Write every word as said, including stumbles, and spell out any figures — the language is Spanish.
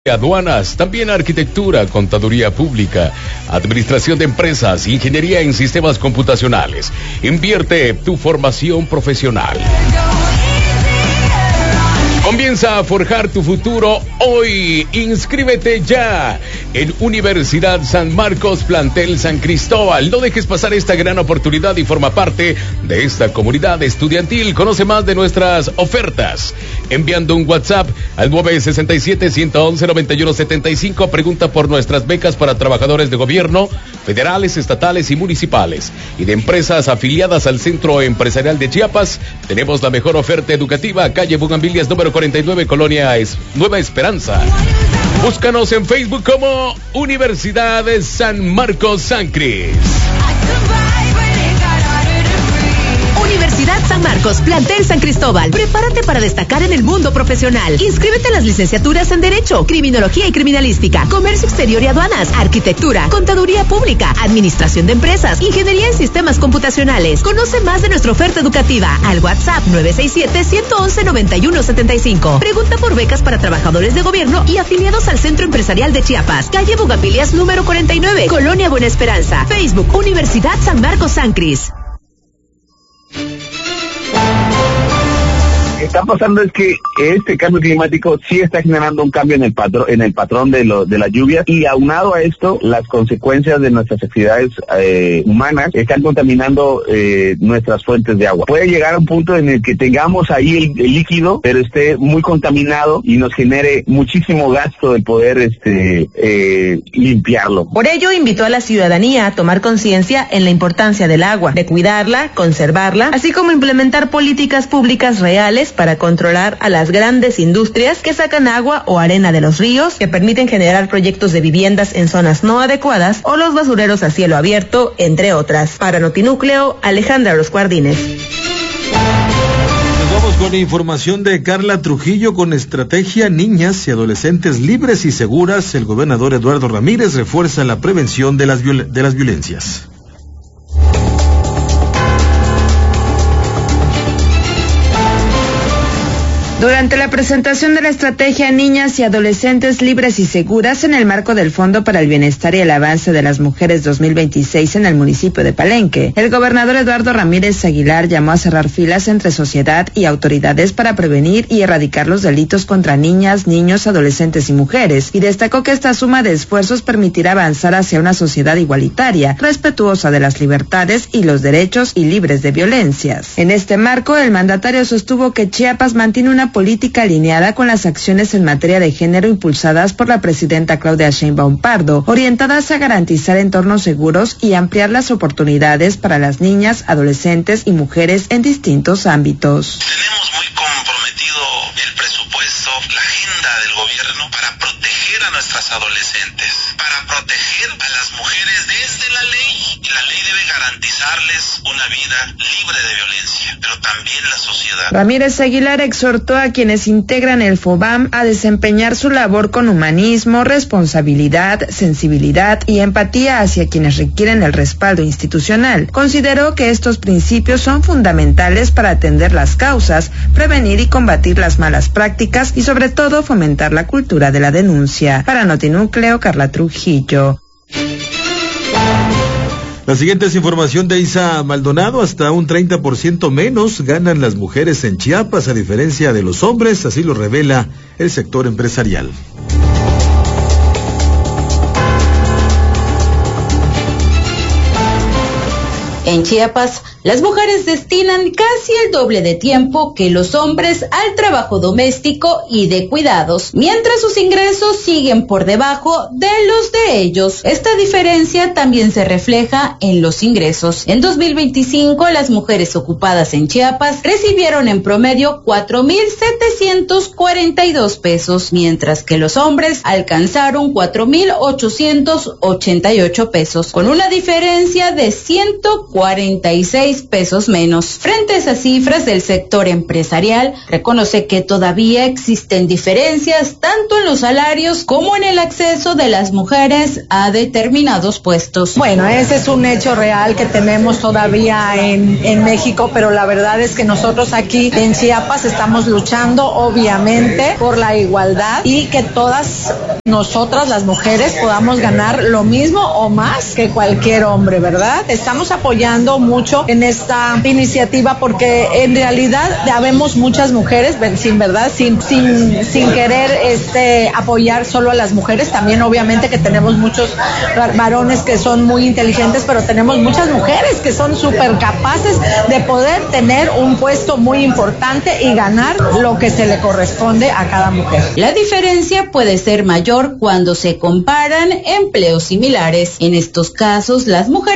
Aduanas, también arquitectura, contaduría pública, administración de empresas, ingeniería en sistemas computacionales. Invierte tu formación profesional. Comienza a forjar tu futuro hoy. Inscríbete ya en Universidad San Marcos, plantel San Cristóbal. No dejes pasar esta gran oportunidad y forma parte de esta comunidad estudiantil. Conoce más de nuestras ofertas enviando un WhatsApp al nueve seis siete, uno uno, nueve uno siete cinco. Pregunta por nuestras becas para trabajadores de gobierno, federales, estatales y municipales, y de empresas afiliadas al Centro Empresarial de Chiapas. Tenemos la mejor oferta educativa, calle Bugambilias número cuarenta y nueve, Colonia es Nueva Esperanza. Búscanos en Facebook como Universidad San Marcos San Cris. Universidad San Marcos, plantel San Cristóbal. Prepárate para destacar en el mundo profesional. Inscríbete en las licenciaturas en Derecho, Criminología y Criminalística, Comercio Exterior y Aduanas, Arquitectura, Contaduría Pública, Administración de Empresas, Ingeniería en Sistemas Computacionales. Conoce más de nuestra oferta educativa al WhatsApp nueve seis siete, uno uno, nueve uno siete cinco. Pregunta por becas para trabajadores de gobierno y afiliados al Centro Empresarial de Chiapas, calle Bugambilias número cuarenta y nueve, Colonia Buena Esperanza. Facebook, Universidad San Marcos San Cris. Está pasando es que este cambio climático sí está generando un cambio en el patrón, en el patrón de, lo, de las lluvias, y aunado a esto, las consecuencias de nuestras actividades eh, humanas están contaminando eh, nuestras fuentes de agua. Puede llegar a un punto en el que tengamos ahí el, el líquido, pero esté muy contaminado y nos genere muchísimo gasto de poder este eh, limpiarlo. Por ello, invitó a la ciudadanía a tomar conciencia en la importancia del agua, de cuidarla, conservarla, así como implementar políticas públicas reales para controlar a las grandes industrias que sacan agua o arena de los ríos, que permiten generar proyectos de viviendas en zonas no adecuadas, o los basureros a cielo abierto, entre otras. Para Notinúcleo, Alejandra Los Guardines. Nos vamos con información de Carla Trujillo. Con estrategia Niñas y Adolescentes Libres y Seguras, el gobernador Eduardo Ramírez refuerza la prevención de las, viol- de las violencias. Durante la presentación de la estrategia Niñas y Adolescentes Libres y Seguras en el marco del Fondo para el Bienestar y el Avance de las Mujeres dos mil veintiséis en el municipio de Palenque, el gobernador Eduardo Ramírez Aguilar llamó a cerrar filas entre sociedad y autoridades para prevenir y erradicar los delitos contra niñas, niños, adolescentes y mujeres, y destacó que esta suma de esfuerzos permitirá avanzar hacia una sociedad igualitaria, respetuosa de las libertades y los derechos y libres de violencias. En este marco, el mandatario sostuvo que Chiapas mantiene una política alineada con las acciones en materia de género impulsadas por la presidenta Claudia Sheinbaum Pardo, orientadas a garantizar entornos seguros y ampliar las oportunidades para las niñas, adolescentes y mujeres en distintos ámbitos. Tenemos muy comprometido el presupuesto, la agenda del gobierno para proteger a nuestras adolescentes, para proteger a las mujeres desde la ley, y la ley debe garantizarles una vida libre de violencia, pero también la sociedad. Ramírez Aguilar exhortó a quienes integran el FOBAM a desempeñar su labor con humanismo, responsabilidad, sensibilidad y empatía hacia quienes requieren el respaldo institucional. Consideró que estos principios son fundamentales para atender las causas, prevenir y combatir las malas prácticas y sobre todo fomentar la cultura de la denuncia. Para Notinúcleo, Carla Trujillo. La siguiente es información de Isa Maldonado. Hasta un treinta por ciento menos ganan las mujeres en Chiapas a diferencia de los hombres, así lo revela el sector empresarial. En Chiapas, las mujeres destinan casi el doble de tiempo que los hombres al trabajo doméstico y de cuidados, mientras sus ingresos siguen por debajo de los de ellos. Esta diferencia también se refleja en los ingresos. En dos mil veinticinco, las mujeres ocupadas en Chiapas recibieron en promedio cuatro mil setecientos cuarenta y dos pesos, mientras que los hombres alcanzaron cuatro mil ochocientos ochenta y ocho pesos, con una diferencia de ciento cuatro cuarenta y seis pesos menos. Frente a esas cifras del sector empresarial, reconoce que todavía existen diferencias tanto en los salarios como en el acceso de las mujeres a determinados puestos. Bueno, ese es un hecho real que tenemos todavía en, en México, pero la verdad es que nosotros aquí en Chiapas estamos luchando obviamente por la igualdad y que todas nosotras las mujeres podamos ganar lo mismo o más que cualquier hombre, ¿verdad? Estamos apoyando mucho en esta iniciativa porque en realidad habemos muchas mujeres, sin verdad, sin sin sin querer este apoyar solo a las mujeres, también obviamente que tenemos muchos varones que son muy inteligentes, pero tenemos muchas mujeres que son súper capaces de poder tener un puesto muy importante y ganar lo que se le corresponde a cada mujer. La diferencia puede ser mayor cuando se comparan empleos similares. En estos casos, las mujeres